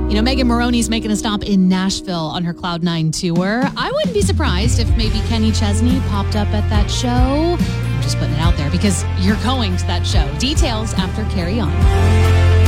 Megan Moroney's making a stop in Nashville on her Cloud9 tour. I wouldn't be surprised if maybe Kenny Chesney popped up at that show. I'm just putting it out there because you're going to that show. Details after Carry On.